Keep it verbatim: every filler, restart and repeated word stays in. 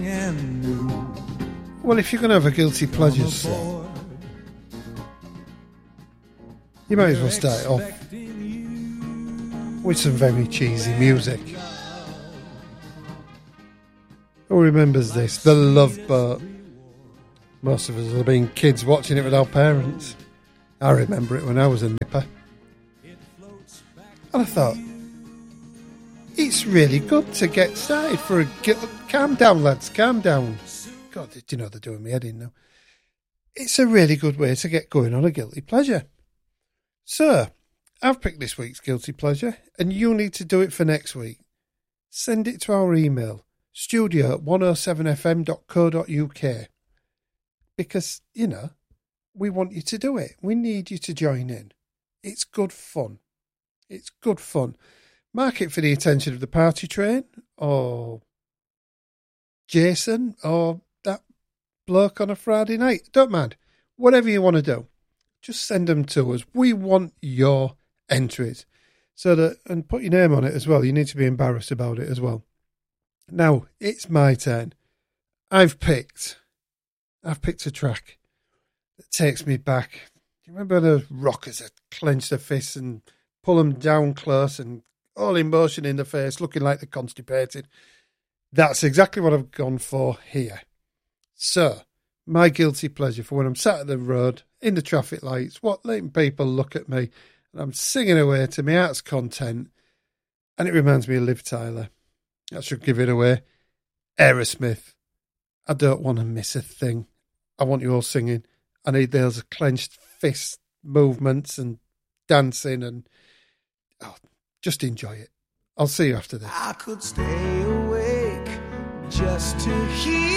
Well, if you're going to have a guilty pleasures set, you might as well start it off with some very cheesy music. Who remembers this? The Love Boat. Most of us will have been kids watching it with our parents. I remember it when I was a nipper. And I thought, it's really good to get started for a... Calm down, lads, calm down. God, do you know they're doing me head in now? It's a really good way to get going on a guilty pleasure. So, I've picked this week's guilty pleasure, and you need to do it for next week. Send it to our email, studio at one oh seven f m dot co dot u k. Because, you know, we want you to do it. We need you to join in. It's good fun. It's good fun. Mark it for the attention of the party train, or Jason, or that bloke on a Friday night. Don't mind. Whatever you want to do, just send them to us. We want your entries. So that, and put your name on it as well. You need to be embarrassed about it as well. Now, it's my turn. I've picked, I've picked a track that takes me back. Do you remember the rockers that clench their fists and pull them down close and all emotion in the face, looking like they're constipated? That's exactly what I've gone for here. So, my guilty pleasure for when I'm sat at the road, in the traffic lights, what letting people look at me, and I'm singing away to my heart's content, and it reminds me of Liv Tyler. I should give it away. Aerosmith. I don't want to miss a thing. I want you all singing. I need those clenched fist movements and dancing, and oh, just enjoy it. I'll see you after this. I could stay awake just to hear